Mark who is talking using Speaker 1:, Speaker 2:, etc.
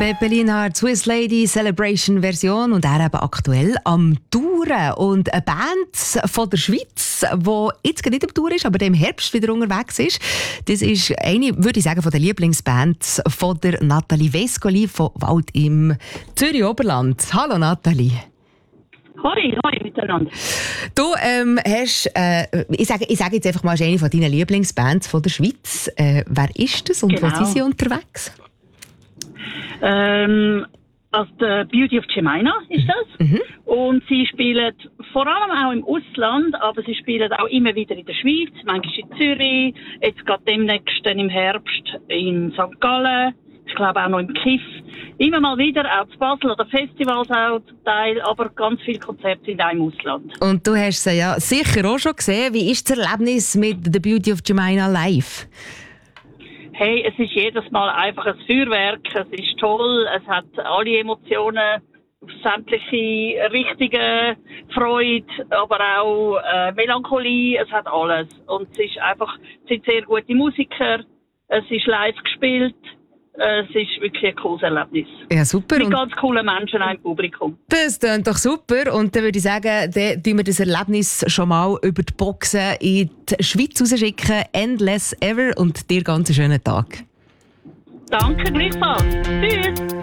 Speaker 1: Pepe Lienhardt, Swiss Lady Celebration Version und er eben aktuell am Touren. Und eine Band von der Schweiz, die jetzt gerade nicht am Tour ist, aber im Herbst wieder unterwegs ist, das ist eine, würde ich sagen, von den Lieblingsbands von der Nathalie Vescoli von Wald im Zürich-Oberland. Hallo Nathalie.
Speaker 2: Hoi miteinander.
Speaker 1: Du hast, ich sage jetzt einfach mal, eine von deinen Lieblingsbands von der Schweiz. Wer ist das und
Speaker 2: Genau.
Speaker 1: wo sind sie unterwegs?
Speaker 2: Also The Beauty of Jemima ist das. Mhm. Und sie spielen vor allem auch im Ausland, aber sie spielen auch immer wieder in der Schweiz, manchmal in Zürich, jetzt gerade demnächst im Herbst in St. Gallen, ich glaube auch noch im Kiff. Immer mal wieder, auch zu Basel oder Festivals auch zum Teil, aber ganz viele Konzerte sind auch im Ausland.
Speaker 1: Und du hast sie ja sicher auch schon gesehen. Wie ist das Erlebnis mit The Beauty of Jemima live?
Speaker 2: Hey, es ist jedes Mal einfach ein Feuerwerk, es ist toll, es hat alle Emotionen, sämtliche Richtungen, Freude, aber auch Melancholie, es hat alles. Und es ist einfach, es sind sehr gute Musiker, es ist live gespielt, es ist wirklich ein cooles Erlebnis.
Speaker 1: Ja, super.
Speaker 2: Mit ganz coolen Menschen auch im Publikum.
Speaker 1: Das klingt doch super. Und dann würde ich sagen, dann tun wir das Erlebnis schon mal über die Boxen in die Schweiz rausschicken. Endless Ever und dir ganz einen schönen Tag.
Speaker 2: Danke, gleichfalls. Tschüss.